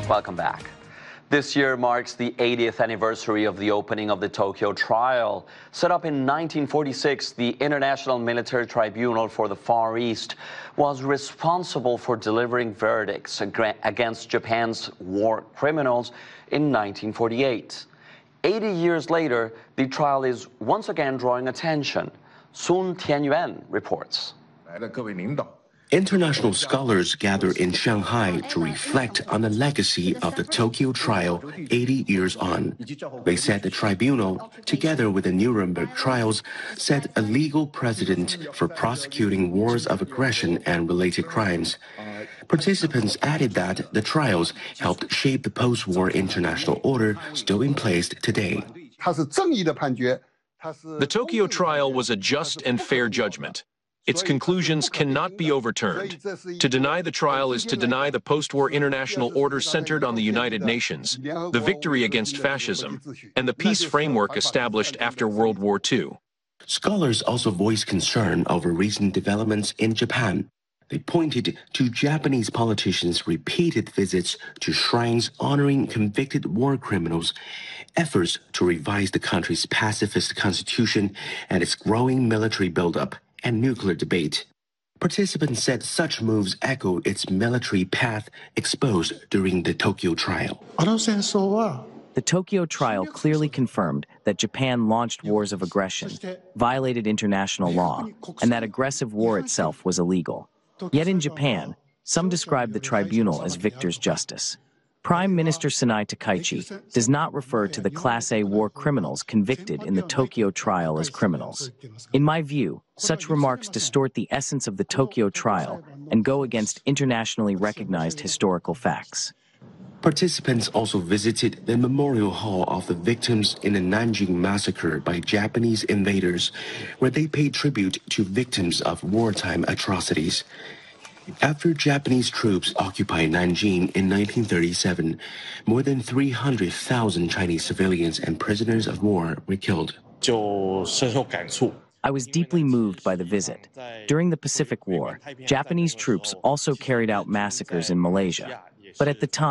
Welcome back. This year marks the 80th anniversary of the opening of the Tokyo trial. Set up in 1946, the International Military Tribunal for the Far East was responsible for delivering verdicts against Japan's war criminals in 1948. 80 years later, the trial is once again drawing attention. Sun Tianyuan reports. International scholars gather in Shanghai to reflect on the legacy of the Tokyo trial 80 years on. They said the tribunal, together with the Nuremberg trials, set a legal precedent for prosecuting wars of aggression and related crimes. Participants added that the trials helped shape the post-war international order still in place today. The Tokyo trial was a just and fair judgment. Its conclusions cannot be overturned. To deny the trial is to deny the post-war international order centered on the United Nations, the victory against fascism, and the peace framework established after World War II. Scholars also voiced concern over recent developments in Japan. They pointed to Japanese politicians' repeated visits to shrines honoring convicted war criminals, efforts to revise the country's pacifist constitution, and its growing military buildup and nuclear debate. Participants said such moves echo its military path exposed during the Tokyo trial. The Tokyo trial clearly confirmed that Japan launched wars of aggression, violated international law, and that aggressive war itself was illegal. Yet in Japan, some describe the tribunal as victor's justice. Prime Minister Sanai Takaichi does not refer to the Class A war criminals convicted in the Tokyo trial as criminals. In my view, such remarks distort the essence of the Tokyo trial and go against internationally recognized historical facts. Participants also visited the memorial hall of the victims in the Nanjing massacre by Japanese invaders, where they paid tribute to victims of wartime atrocities. After Japanese troops occupied Nanjing in 1937, more than 300,000 Chinese civilians and prisoners of war were killed. I was deeply moved by the visit. During the Pacific War, Japanese troops also carried out massacres in Malaysia. But at the time,